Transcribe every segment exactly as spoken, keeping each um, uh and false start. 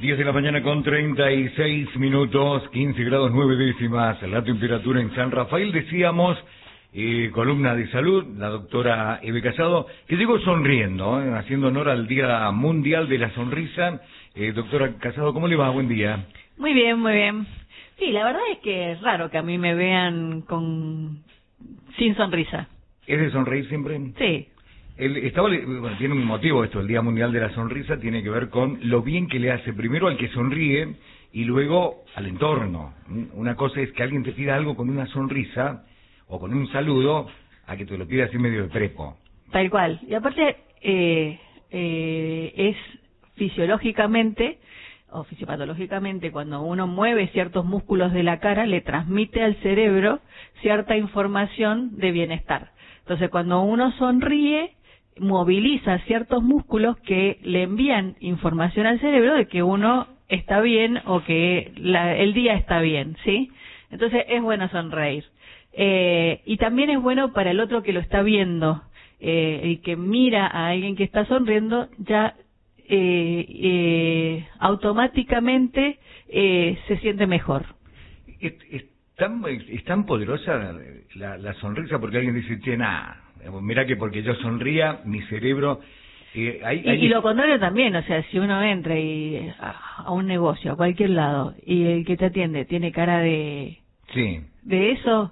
diez de la mañana con treinta y seis minutos, quince grados nueve décimas, la temperatura en San Rafael. Decíamos, eh, columna de salud, la doctora Eve Casado, que llegó sonriendo, eh, haciendo honor al Día Mundial de la Sonrisa. Eh, doctora Casado, ¿cómo le va? Buen día. Muy bien, muy bien. Sí, la verdad es que es raro que a mí me vean con sin sonrisa. ¿Es de sonreír siempre? Sí. El, estaba, bueno, tiene un motivo esto, el Día Mundial de la Sonrisa tiene que ver con lo bien que le hace primero al que sonríe y luego al entorno. Una cosa es que alguien te pida algo con una sonrisa o con un saludo, a que te lo pida así medio de prepo. Tal cual. Y aparte, eh, eh, es fisiológicamente o fisiopatológicamente, cuando uno mueve ciertos músculos de la cara, le transmite al cerebro cierta información de bienestar. Entonces, cuando uno sonríe, moviliza ciertos músculos que le envían información al cerebro de que uno está bien o que la, el día está bien, ¿sí? Entonces, es bueno sonreír. Eh, y también es bueno para el otro que lo está viendo, eh, el que mira a alguien que está sonriendo, ya eh, eh, automáticamente eh, se siente mejor. Es, es, tan, es tan poderosa la, la sonrisa, porque alguien dice, che, nada, mira que porque yo sonría, mi cerebro... Eh, hay, y, hay... y lo contrario también, o sea, si uno entra y a, a un negocio, a cualquier lado, y el que te atiende tiene cara de... Sí. de eso...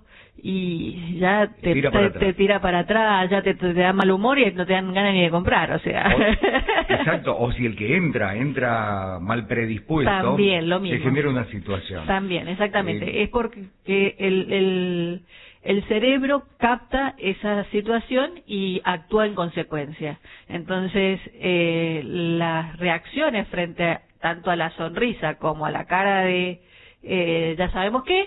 y ya te tira te, te tira para atrás, ya te, te da mal humor y no te dan ganas ni de comprar, o sea. O, exacto, o si el que entra, entra mal predispuesto, también, lo mismo. se genera una situación. También, exactamente. Eh, es porque el, el, el cerebro capta esa situación y actúa en consecuencia. Entonces, eh, las reacciones frente a, tanto a la sonrisa como a la cara de... Eh, ya sabemos que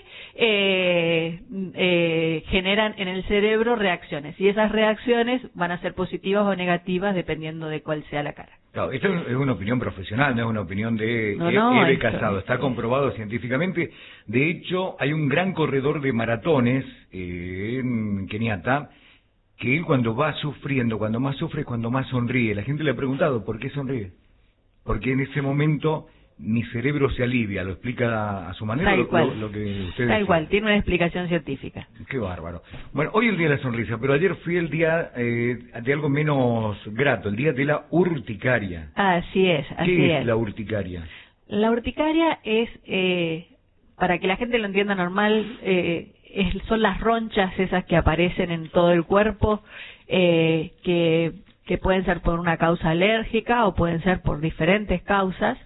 eh, eh, generan en el cerebro reacciones y esas reacciones van a ser positivas o negativas dependiendo de cuál sea la cara. Claro, esto es una opinión profesional, no es una opinión de no, no, Eve Casado, está comprobado científicamente. De hecho, hay un gran corredor de maratones eh, en Kenyatta, que él cuando va sufriendo, cuando más sufre, cuando más sonríe. La gente le ha preguntado, ¿por qué sonríe? Porque en ese momento... mi cerebro se alivia, lo explica a su manera. Tal lo, cual, lo, lo que usted tal decía. cual, tiene una explicación científica. Qué bárbaro. Bueno, hoy es el Día de la Sonrisa, pero ayer fue el día eh, de algo menos grato, el Día de la Urticaria. Así es, así ¿Qué es, es la urticaria? La urticaria es, eh, para que la gente lo entienda normal, eh, es, son las ronchas esas que aparecen en todo el cuerpo, eh, que, que pueden ser por una causa alérgica o pueden ser por diferentes causas.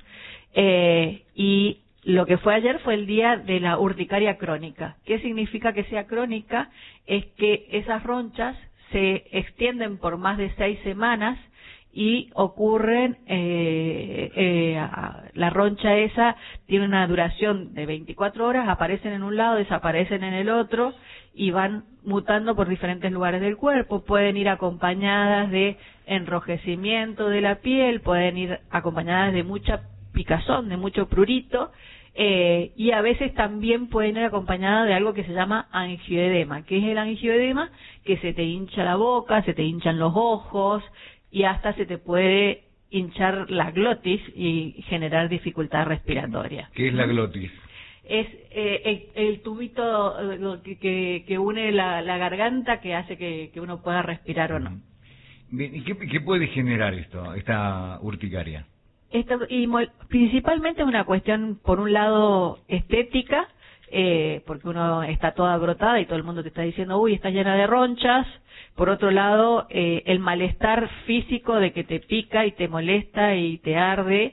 Eh, y lo que fue ayer fue el día de la urticaria crónica. ¿Qué significa que sea crónica? Es que esas ronchas se extienden por más de seis semanas y ocurren, eh, eh, la roncha esa tiene una duración de veinticuatro horas, aparecen en un lado, desaparecen en el otro y van mutando por diferentes lugares del cuerpo. Pueden ir acompañadas de enrojecimiento de la piel, pueden ir acompañadas de mucha picazón, de mucho prurito, eh, y a veces también pueden ir acompañadas de algo que se llama angioedema. ¿Qué es el angioedema? Que se te hincha la boca, se te hinchan los ojos y hasta se te puede hinchar la glotis y generar dificultad respiratoria. ¿Qué es la glotis? Es eh, el, el tubito eh, que, que, que une la, la garganta que hace que, que uno pueda respirar o no. Bien, ¿y qué, qué puede generar esto, esta urticaria? Esto, y principalmente es una cuestión, por un lado, estética, eh, porque uno está toda brotada y todo el mundo te está diciendo, uy, está llena de ronchas. Por otro lado, eh, el malestar físico de que te pica y te molesta y te arde.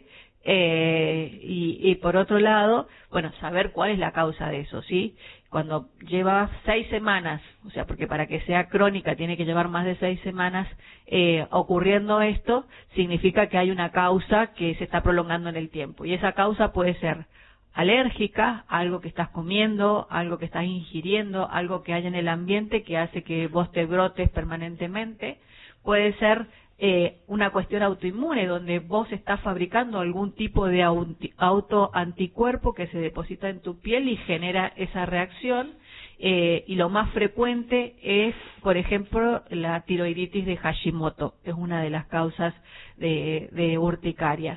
Eh, y, y por otro lado, bueno, saber cuál es la causa de eso, ¿sí? Cuando lleva seis semanas, o sea, porque para que sea crónica tiene que llevar más de seis semanas eh, ocurriendo esto, significa que hay una causa que se está prolongando en el tiempo. Y esa causa puede ser alérgica, algo que estás comiendo, algo que estás ingiriendo, algo que hay en el ambiente que hace que vos te brotes permanentemente. Puede ser eh, una cuestión autoinmune, donde vos estás fabricando algún tipo de autoanticuerpo que se deposita en tu piel y genera esa reacción. Eh, y lo más frecuente es, por ejemplo, la tiroiditis de Hashimoto, es una de las causas de, de urticaria.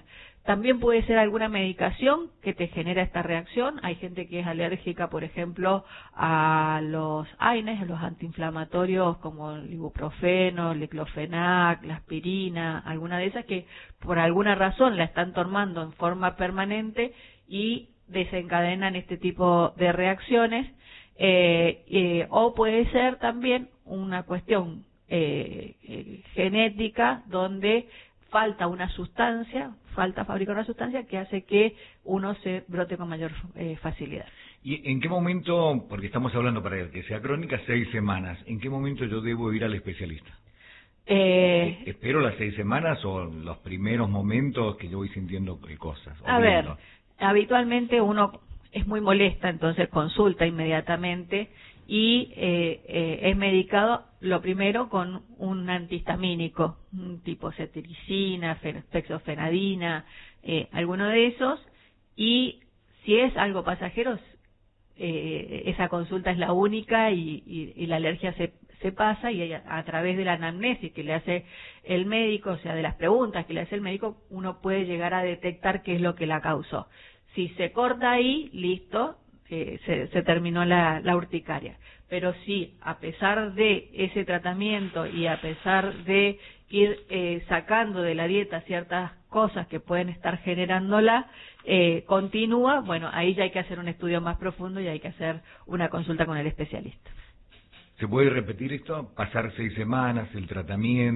también puede ser alguna medicación que te genera esta reacción. Hay gente que es alérgica, por ejemplo, a los A I N Es, a los antiinflamatorios como el ibuprofeno, el diclofenac, la aspirina, alguna de esas que por alguna razón la están tomando en forma permanente y desencadenan este tipo de reacciones. Eh, eh, o puede ser también una cuestión eh, eh, genética donde falta una sustancia, falta fabricar una sustancia que hace que uno se brote con mayor eh, facilidad. ¿Y en qué momento, porque estamos hablando para que sea crónica, seis semanas, en qué momento yo debo ir al especialista? Eh, ¿Espero las seis semanas o los primeros momentos que yo voy sintiendo cosas? A ver, habitualmente uno es muy molesta, entonces consulta inmediatamente y eh, eh, es medicado lo primero con un antihistamínico, tipo cetiricina, fexofenadina, eh, alguno de esos, y si es algo pasajero, eh, esa consulta es la única y, y, y la alergia se, se pasa y a, a través de la anamnesis que le hace el médico, o sea, de las preguntas que le hace el médico, uno puede llegar a detectar qué es lo que la causó. Si se corta ahí, listo, eh, se, se terminó la, la urticaria. Pero si a pesar de ese tratamiento y a pesar de ir eh, sacando de la dieta ciertas cosas que pueden estar generándola, eh, continúa, bueno, ahí ya hay que hacer un estudio más profundo y hay que hacer una consulta con el especialista. ¿Se puede repetir esto? ¿Pasar seis semanas, el tratamiento?